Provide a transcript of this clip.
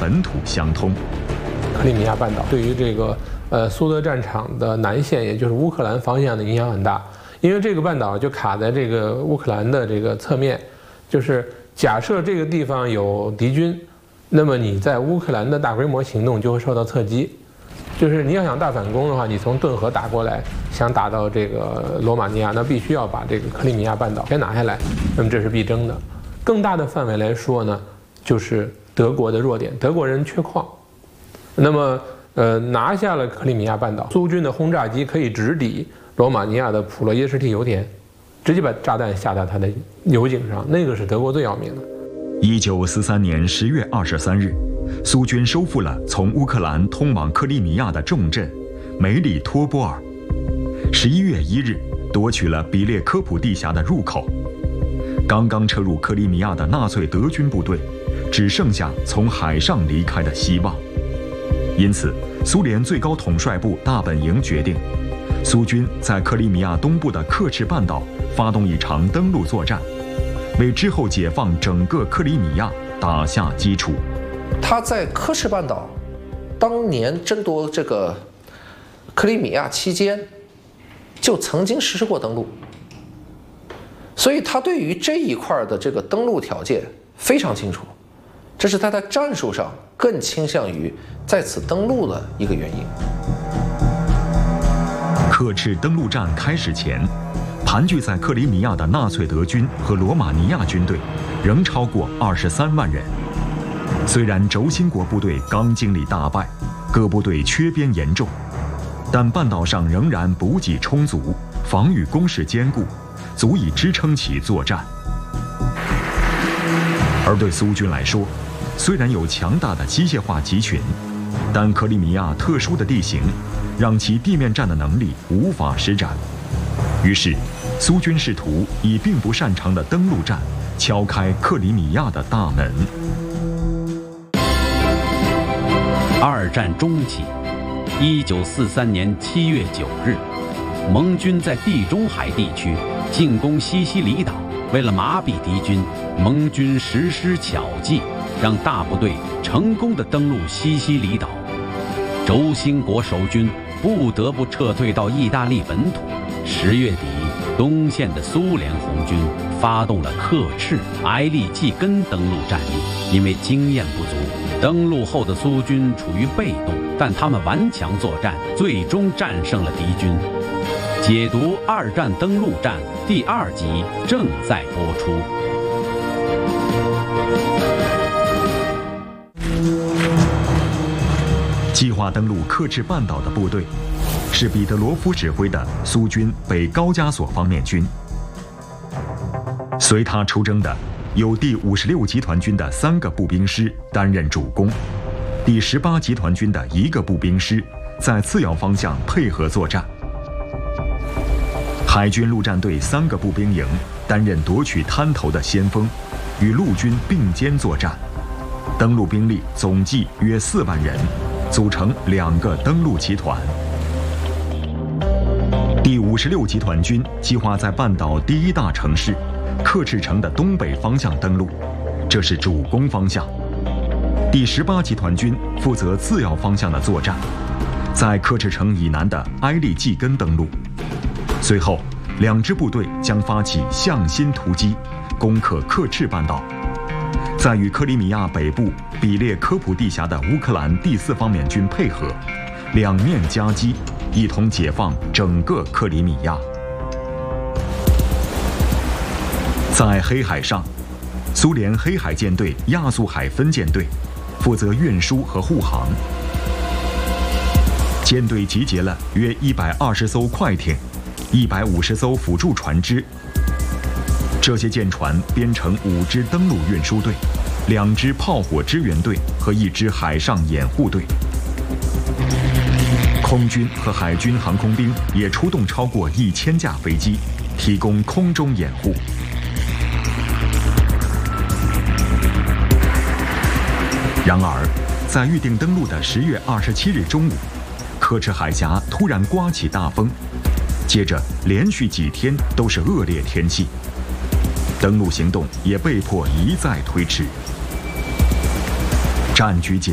本土相通。 克里米亚半岛对于这个苏德战场的南线，也就是乌克兰方向的影响很大，因为这个半岛就卡在这个乌克兰的这个侧面，就是假设这个地方有敌军，那么你在乌克兰的大规模行动就会受到侧击。就是你要想大反攻的话，你从顿河打过来，想打到这个罗马尼亚，那必须要把这个克里米亚半岛先拿下来，那么这是必争的。更大的范围来说呢，就是德国的弱点，德国人缺矿，那么拿下了克里米亚半岛，苏军的轰炸机可以直抵罗马尼亚的普罗耶什蒂油田，直接把炸弹下到它的油井上，那个是德国最要命的。 1943年10月23日，苏军收复了从乌克兰通往克里米亚的重镇梅里托波尔。11月1日，夺取了比列科普地峡的入口。刚刚撤入克里米亚的纳粹德军部队，只剩下从海上离开的希望。因此，苏联最高统帅部大本营决定，苏军在克里米亚东部的克赤半岛发动一场登陆作战，为之后解放整个克里米亚打下基础。 他在克赤半岛当年争夺这个克里米亚期间，就曾经实施过登陆，所以他对于这一块的这个登陆条件非常清楚，这是他在战术上更倾向于在此登陆的一个原因。 克赤登陆战开始前，盘踞在克里米亚的纳粹德军和罗马尼亚军队仍超过23万人。虽然轴心国部队刚经历大败，各部队缺编严重，但半岛上仍然补给充足，防御工事坚固，足以支撑起作战。而对苏军来说，虽然有强大的机械化集群，但克里米亚特殊的地形让其地面战的能力无法施展。于是，苏军试图以并不擅长的登陆战敲开克里米亚的大门。 二战中期，1943年7月9日，盟军在地中海地区进攻西西里岛。为了麻痹敌军，盟军实施巧计，让大部队成功地登陆西西里岛。轴心国守军不得不撤退到意大利本土。10月底，东线的苏联红军发动了克赤、埃利季根登陆战役。因为经验不足，登陆后的苏军处于被动，但他们顽强作战，最终战胜了敌军。解读二战登陆战第2集正在播出。 计划登陆克赤半岛的部队是彼得罗夫指挥的苏军北高加索方面军。随他出征的有第56集团军的3个步兵师担任主攻，第18集团军的1个步兵师在次要方向配合作战。海军陆战队3个步兵营担任夺取滩头的先锋，与陆军并肩作战。登陆兵力总计约4万人，组成2个登陆集团。第56集团军计划在半岛第1大城市克赤城的东北方向登陆，这是主攻方向。第18集团军负责次要方向的作战，在克赤城以南的埃利季根登陆。随后，2支部队将发起向心突击，攻克克赤半岛，再与克里米亚北部比列科普地峡的乌克兰第4方面军配合，两面夹击，一同解放整个克里米亚。在黑海上，苏联黑海舰队亚速海分舰队负责运输和护航。舰队集结了约120艘快艇，150艘辅助船只。这些舰船编成5支登陆运输队、2支炮火支援队和1支海上掩护队。空军和海军航空兵也出动超过1000架飞机，提供空中掩护。然而，在预定登陆的10月27日中午，克赤海峡突然刮起大风，接着连续几天都是恶劣天气，登陆行动也被迫一再推迟。战局紧